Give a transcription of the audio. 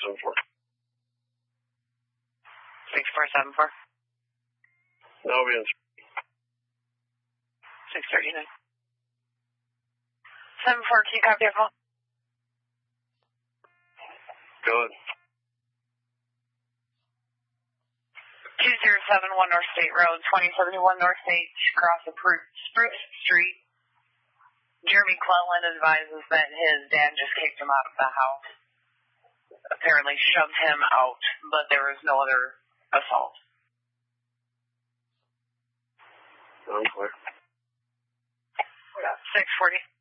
6474. 6474. That'll be in 639. 74, can you copy your call? Go ahead. 2071 North State Road, 2071 North State, across Spruce Street. Jeremy Clellan advises that his dad just kicked him out of the house. Apparently shoved him out, but there was no other assault. I'm clear. 640.